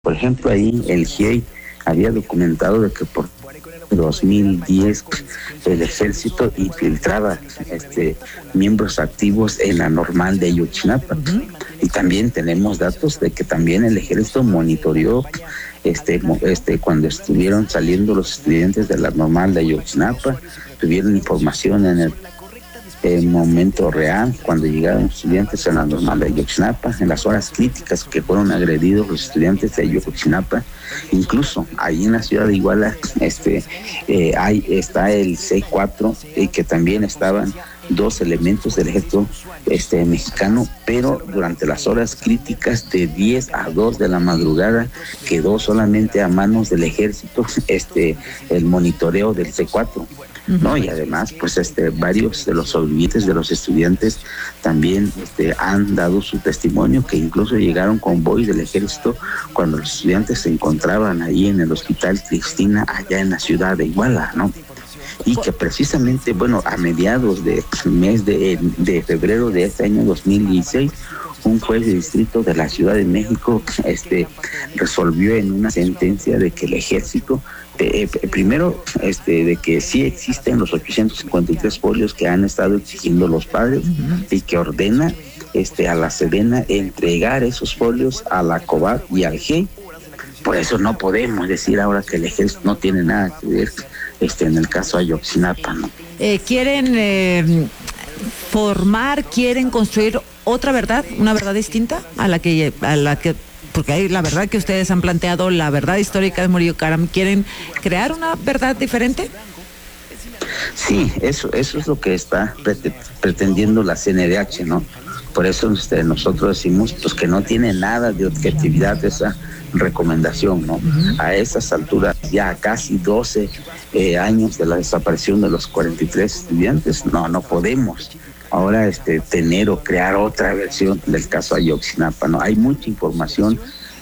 Por ejemplo, ahí el GIEI había documentado de que por 2010 el ejército infiltraba miembros activos en la normal de Ayotzinapa. Y también tenemos datos de que también el ejército monitoreó cuando estuvieron saliendo los estudiantes de la normal de Ayotzinapa, tuvieron información en el momento real cuando llegaron los estudiantes a la normal de Ayotzinapa, en las horas críticas que fueron agredidos los estudiantes de Ayotzinapa. Incluso ahí en la ciudad de Iguala está el C4, que también estaban dos elementos del ejército mexicano, pero durante las horas críticas de 10 a 2 de la madrugada quedó solamente a manos del ejército el monitoreo del C4. ¿No? Y además, pues varios de los sobrevivientes de los estudiantes también han dado su testimonio, que incluso llegaron convoys del ejército cuando los estudiantes se encontraban ahí en el hospital Cristina, allá en la ciudad de Iguala, ¿no? Y que precisamente, a mediados del mes de febrero de este año 2016, un juez de distrito de la Ciudad de México resolvió en una sentencia de que el ejército, primero, de que sí existen los 853 folios que han estado exigiendo los padres, y que ordena a la Sedena entregar esos folios a la COBAD y al GIEI. Por eso no podemos decir ahora que el ejército no tiene nada que ver en el caso Ayotzinapa, ¿no? ¿Quieren quieren construir otra verdad, una verdad distinta a la que porque hay la verdad que ustedes han planteado, la verdad histórica de Murillo Karam? ¿Quieren crear una verdad diferente? Sí, eso es lo que está pretendiendo la CNDH, ¿no? Por eso nosotros decimos pues que no tiene nada de objetividad esa recomendación, ¿no? A esas alturas, ya a casi 12 años de la desaparición de los 43 estudiantes, no podemos ahora tener o crear otra versión del caso Ayotzinapa, ¿no? Hay mucha información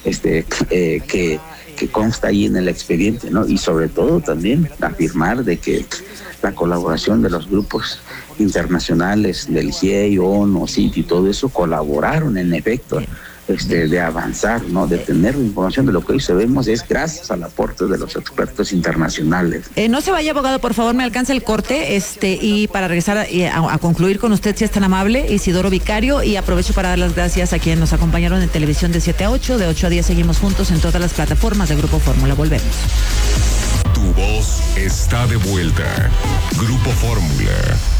que consta ahí en el expediente, ¿no? Y sobre todo también afirmar de que la colaboración de los grupos internacionales del GIEI, ONU, CIT y todo eso colaboraron en efecto de avanzar, ¿no? De tener la información de lo que hoy sabemos es gracias al aporte de los expertos internacionales. No se vaya, abogado, por favor, me alcanza el corte, y para regresar a concluir con usted, si es tan amable, Isidoro Vicario, y aprovecho para dar las gracias a quienes nos acompañaron en televisión de 7 a 8, de 8 a 10 seguimos juntos en todas las plataformas de Grupo Fórmula. Volvemos. Tu voz está de vuelta. Grupo Fórmula.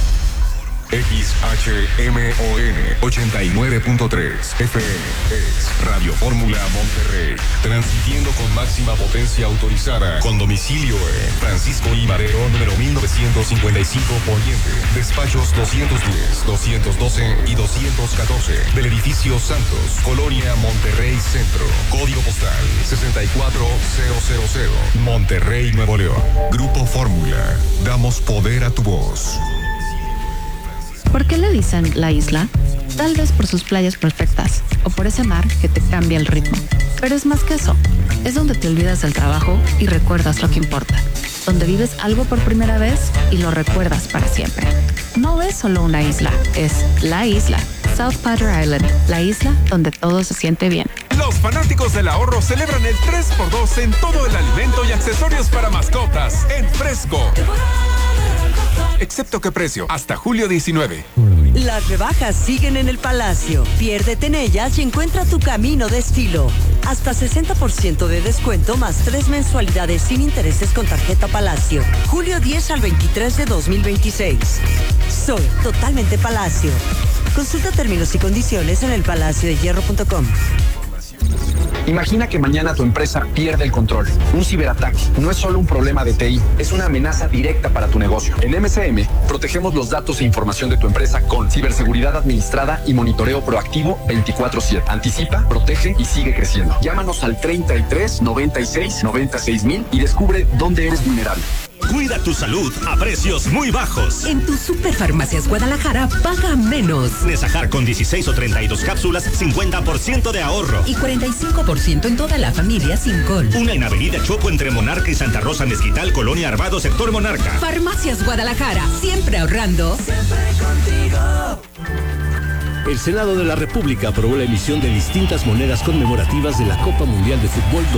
XHMON 89.3 FM es Radio Fórmula Monterrey, transmitiendo con máxima potencia autorizada, con domicilio en Francisco I. Madero, número 1955 Poniente, despachos 210, 212 y 214 del edificio Santos, Colonia Monterrey Centro, código postal 64000, Monterrey, Nuevo León. Grupo Fórmula, damos poder a tu voz. ¿Por qué le dicen la isla? Tal vez por sus playas perfectas o por ese mar que te cambia el ritmo. Pero es más que eso. Es donde te olvidas del trabajo y recuerdas lo que importa. Donde vives algo por primera vez y lo recuerdas para siempre. No es solo una isla, es la isla. South Padre Island, la isla donde todo se siente bien. Los fanáticos del ahorro celebran el 3x2 en todo el alimento y accesorios para mascotas en Fresco. Excepto qué precio, hasta julio 19. Las rebajas siguen en el Palacio. Piérdete en ellas y encuentra tu camino de estilo. Hasta 60% de descuento más 3 mensualidades sin intereses con tarjeta Palacio. Julio 10 al 23 de 2026. Soy totalmente Palacio. Consulta términos y condiciones en elpalaciodehierro.com. Imagina que mañana tu empresa pierde el control. Un ciberataque no es solo un problema de TI, es una amenaza directa para tu negocio. En MCM, protegemos los datos e información de tu empresa con ciberseguridad administrada y monitoreo proactivo 24/7. Anticipa, protege y sigue creciendo. Llámanos al 33 96 96 mil y descubre dónde eres vulnerable. Cuida tu salud a precios muy bajos. En tu Superfarmacias Guadalajara, paga menos. Nesajar con 16 o 32 cápsulas, 50% de ahorro. Y 45% en toda la familia sin col. Una en Avenida Chopo entre Monarca y Santa Rosa Mezquital, Colonia Arvado, sector Farmacias Guadalajara, siempre ahorrando. Siempre contigo. El Senado de la República aprobó la emisión de distintas monedas conmemorativas de la Copa Mundial de Fútbol